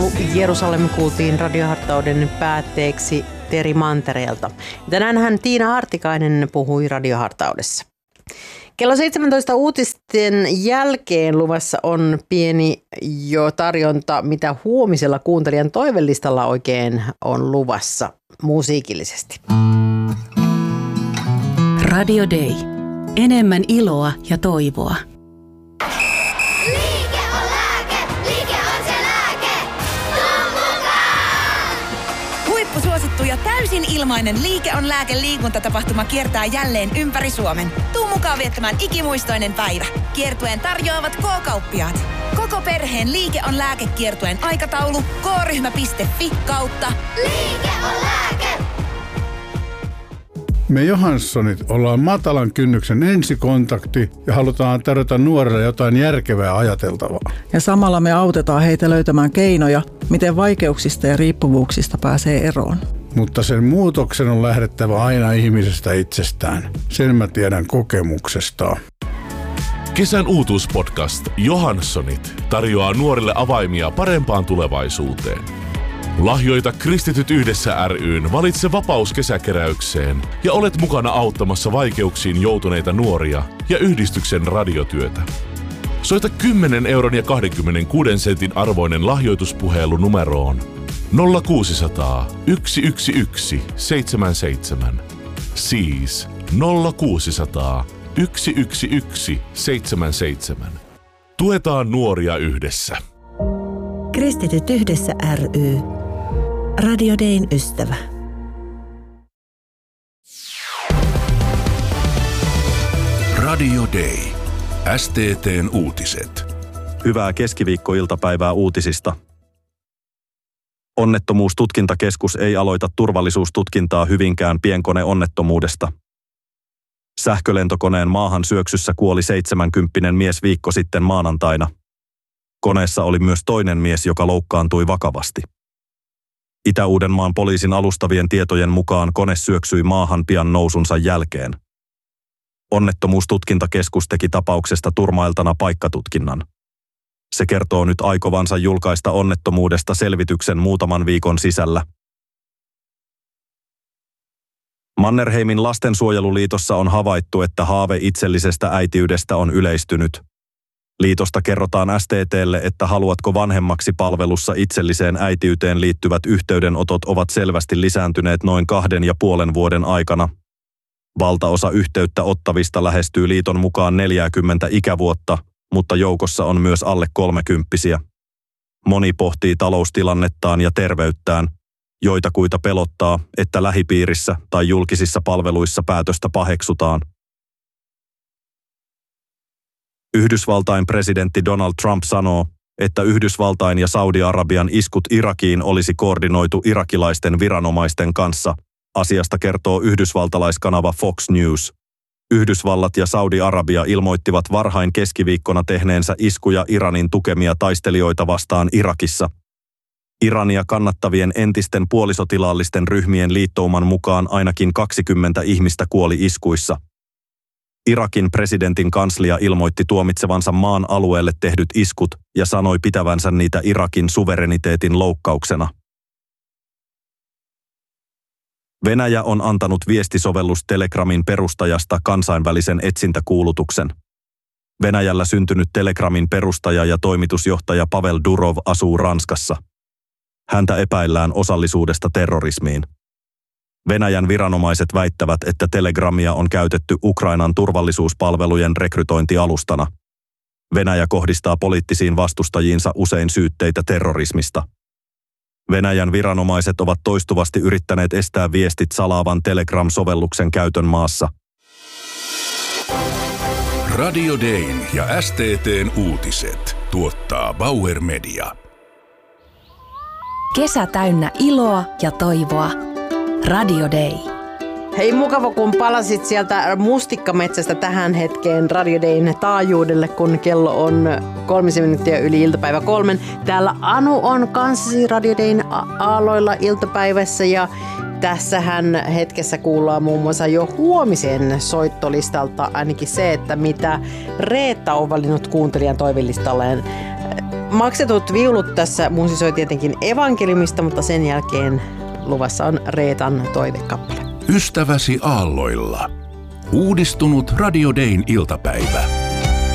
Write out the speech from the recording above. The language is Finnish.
Jerusalem kuultiin radiohartauden päätteeksi Teri Mantereelta. Tänäänhän Tiina Hartikainen puhui radiohartaudessa. Kello 17 uutisten jälkeen luvassa on pieni jo tarjonta, mitä huomisella kuuntelijan toivellistalla oikein on luvassa musiikillisesti. Radio Day. Enemmän iloa ja toivoa. Liike on lääke, liike on se lääke. Tuu mukaan! Huippusuosittu ja täysin ilmainen Liike on lääke -liikuntatapahtuma kiertää jälleen ympäri Suomen. Tuu mukaan viettämään ikimuistoinen päivä. Kiertueen tarjoavat K-kauppiaat. Koko perheen Liike on lääke -kiertueen aikataulu k-ryhmä.fi/. Liike on lääke. Me Johanssonit ollaan matalan kynnyksen ensikontakti ja halutaan tarjota nuorille jotain järkevää ajateltavaa. Ja samalla me autetaan heitä löytämään keinoja, miten vaikeuksista ja riippuvuuksista pääsee eroon. Mutta sen muutoksen on lähdettävä aina ihmisestä itsestään. Sen mä tiedän kokemuksesta. Kesän uutuuspodcast Johanssonit tarjoaa nuorille avaimia parempaan tulevaisuuteen. Lahjoita Kristityt yhdessä ry:n Valitse vapaus -kesäkeräykseen ja olet mukana auttamassa vaikeuksiin joutuneita nuoria ja yhdistyksen radiotyötä. Soita 10 € ja 26 sentin arvoinen lahjoituspuhelu numeroon 0600 111 77. Siis 0600 111 77. Tuetaan nuoria yhdessä. Kristityt yhdessä ry. Radio Dayn ystävä. Radio Day. STT:n uutiset. Hyvää keskiviikkoiltapäivää uutisista. Onnettomuustutkintakeskus ei aloita turvallisuustutkintaa Hyvinkään pienkoneonnettomuudesta. Sähkölentokoneen maahan syöksyssä kuoli 70-vuotias mies viikko sitten maanantaina. Koneessa oli myös toinen mies, joka loukkaantui vakavasti. Itä-Uudenmaan poliisin alustavien tietojen mukaan kone syöksyi maahan pian nousunsa jälkeen. Onnettomuustutkintakeskus teki tapauksesta turmailtana paikkatutkinnan. Se kertoo nyt aikovansa julkaista onnettomuudesta selvityksen muutaman viikon sisällä. Mannerheimin lastensuojeluliitossa on havaittu, että haave itsellisestä äitiydestä on yleistynyt. Liitosta kerrotaan STT:lle, että Haluatko vanhemmaksi -palvelussa itselliseen äitiyteen liittyvät yhteydenotot ovat selvästi lisääntyneet noin 2,5 vuoden aikana. Valtaosa yhteyttä ottavista lähestyy liiton mukaan 40 ikävuotta, mutta joukossa on myös alle 30-vuotiaita. Moni pohtii taloustilannettaan ja terveyttään. Joitakuita pelottaa, että lähipiirissä tai julkisissa palveluissa päätöstä paheksutaan. Yhdysvaltain presidentti Donald Trump sanoo, että Yhdysvaltain ja Saudi-Arabian iskut Irakiin olisi koordinoitu irakilaisten viranomaisten kanssa. Asiasta kertoo yhdysvaltalaiskanava Fox News. Yhdysvallat ja Saudi-Arabia ilmoittivat varhain keskiviikkona tehneensä iskuja Iranin tukemia taistelijoita vastaan Irakissa. Irania kannattavien entisten puolisotilaallisten ryhmien liittouman mukaan ainakin 20 ihmistä kuoli iskuissa. Irakin presidentin kanslia ilmoitti tuomitsevansa maan alueelle tehdyt iskut ja sanoi pitävänsä niitä Irakin suvereniteetin loukkauksena. Venäjä on antanut viestisovellus Telegramin perustajasta kansainvälisen etsintäkuulutuksen. Venäjällä syntynyt Telegramin perustaja ja toimitusjohtaja Pavel Durov asuu Ranskassa. Häntä epäillään osallisuudesta terrorismiin. Venäjän viranomaiset väittävät, että Telegramia on käytetty Ukrainan turvallisuuspalvelujen rekrytointialustana. Venäjä kohdistaa poliittisiin vastustajiinsa usein syytteitä terrorismista. Venäjän viranomaiset ovat toistuvasti yrittäneet estää viestit salaavan Telegram-sovelluksen käytön maassa. Radio Dayn ja STT:n uutiset tuottaa Bauer Media. Kesä täynnä iloa ja toivoa. Radio Day. Hei, mukava kun palasit sieltä mustikkametsästä tähän hetkeen Radio Dayn taajuudelle, kun kello on 3 minuuttia yli iltapäivä 3. Täällä Anu on kanssasi Radio Dayn aalloilla iltapäivässä ja tässähän hetkessä kuullaan muun muassa jo huomisen soittolistalta ainakin se, että mitä Reetta on valinnut kuuntelijan toivelistalleen. maksetut viulut tässä muusisoi tietenkin evankeliumista, mutta sen jälkeen luvassa on Reetan toivekappale. Ystäväsi aalloilla. Uudistunut Radio Dayn iltapäivä.